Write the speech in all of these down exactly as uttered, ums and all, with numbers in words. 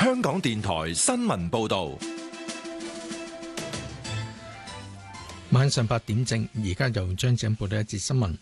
香港電台新聞報道。 晚上八點正，而家由張景報道一節新聞。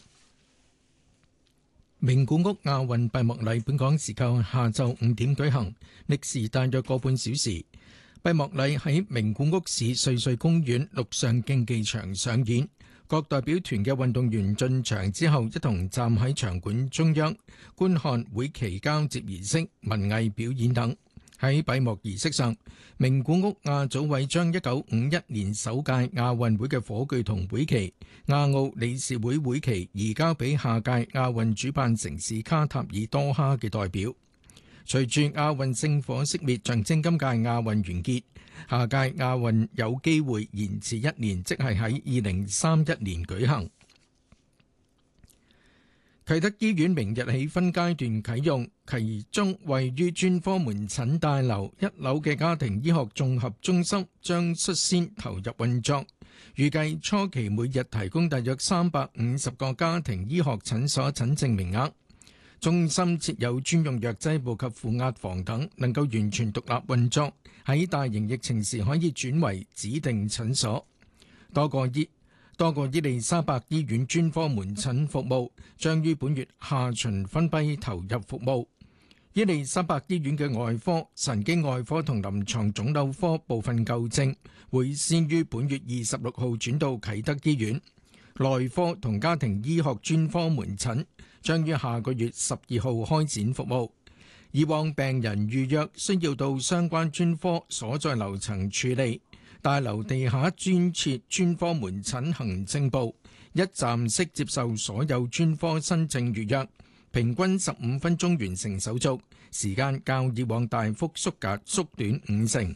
名古屋亞運閉幕禮本港時間下晝五點舉行，歷時大約個半小時。閉幕禮喺名古屋市瑞穗公園陸上競技場上演，各代表團嘅運動員進場之後，一同站喺場館中央觀看會旗交接儀式、文藝表演等。喺閉幕儀式上，名古屋亞組委將一九五一年首屆亞運會嘅火炬同會旗、亞奧理事會會旗移交俾下屆亞運主辦城市卡塔爾多哈嘅代表。隨住亞運聖火熄滅，象徵今屆亞運完結，下屆亞運有機會延遲一年，即係喺二零三一年舉行。啟德醫院明日起分階段啟用，其中位於專科門診大樓一樓嘅家庭醫學綜合中心將率先投入運作，預計初期每日提供大約三百五十個家庭醫學診所診症名額。中心設有專用藥劑部及負壓房等，能夠完全獨立運作，喺大型疫情時可以轉為指定診所。多個醫多個伊利沙伯醫院專科門診服務將於本月下旬分批投入服務。伊利沙伯醫院嘅外科、神經外科同臨床腫瘤科部分舊症會先於本月二十六號轉到啟德醫院。內科同家庭醫學專科門診將於下個月十二號開展服務。以往病人預約需要到相關專科所在樓層處理。大樓地下專設專科門診行政部，一站式接受所有專科新症預約，平均十五分鐘完成手續，時間較以往大幅縮減縮短五成。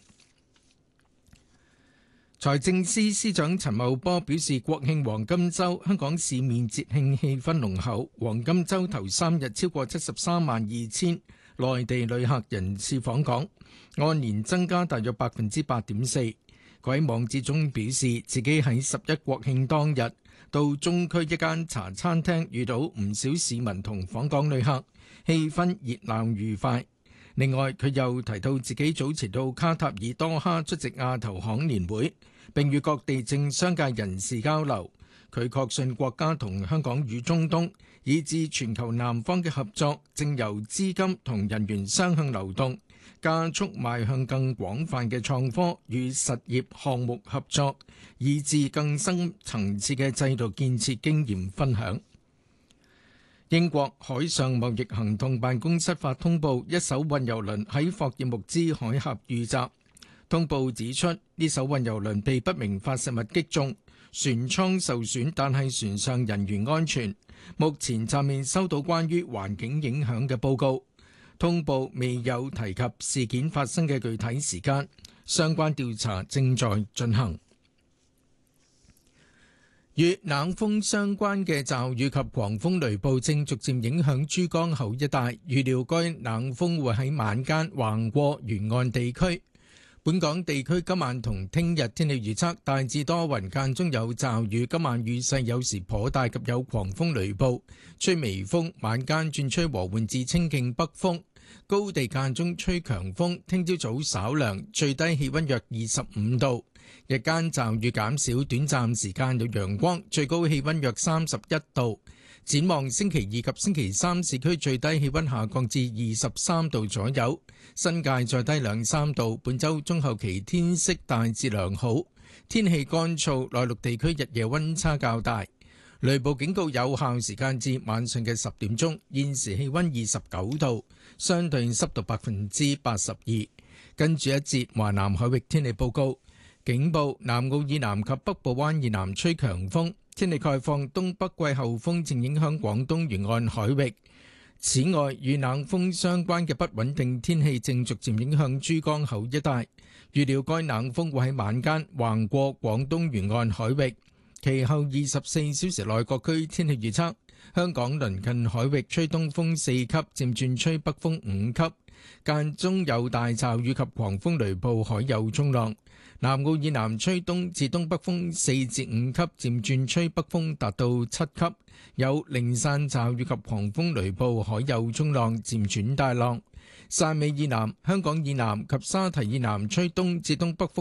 財政司司長陳茂波表示，國慶黃金週香港市面節慶氣氛濃厚，黃金週頭三日超過七十三萬二千內地旅客人次訪港，按年增加大約百分之八點四。佢喺網誌中表示，自己喺十一國慶當日到中區一間茶餐廳遇到唔少市民同訪港旅客，氣氛熱鬧愉快。另外，佢又提到自己早前到卡塔爾多哈出席亞投行年會，並與各地政商界人士交流。佢確信國家同香港與中東以至全球南方嘅合作，正由資金同人員雙向流動，加速邁向更廣泛嘅創科與實業項目合作，以至更深層次嘅制度建設經驗分享。英國海上貿易行動辦公室發通報，一艘運油輪喺霍爾木茲海峽遇襲。通報指出，呢艘運油輪被不明發射物擊中，船艙受損，但係船上人員安全。目前暫未收到關於環境影響嘅報告。通報未有提及事件發生嘅具體時間，相關調查正在進行。與冷鋒相關嘅驟雨及狂風雷暴正逐漸影響珠江口一帶，預料該冷鋒會喺晚間橫過沿岸地區。本港地區今晚同聽日天氣預測大致多雲，間中有驟雨，今晚雨勢有時頗大及有狂風雷暴，吹微風，晚間轉吹和緩至清勁北風，高地間中吹強風。聽朝早稍涼，最低氣溫約二十五度，日間驟雨減少，短暫時間有陽光，最高氣溫約三十一度。展望星期二及星期三，市區最低氣溫下降至二十三度左右，新界再低兩三度。本週中後期天色大致良好，天氣乾燥，內陸地區日夜溫差較大。雷暴警告有效時間至晚上嘅十點鐘。現時氣溫二十九度，相對濕度百分之八十二。跟住一節華南海域天氣報告，警報南澳以南及北部灣以南吹強風。天氣概況，東北季候風正影響廣東沿岸海域。此外，與冷鋒相關嘅不穩定天氣正逐漸影響珠江口一帶。預料該冷鋒會喺晚間橫過廣東沿岸海域。其後二十四小時內各區天氣預測：香港鄰近海域吹東風四級，漸轉吹北風五級，間中有大驟雨及狂風雷暴，海有中浪。南澳以南吹東至東北風四至五級，漸轉吹北風達到七級，有零散驟雨及狂風雷暴，海有中浪，漸轉大浪。 汕尾以南、香港以南及沙堤以南吹東至東北風。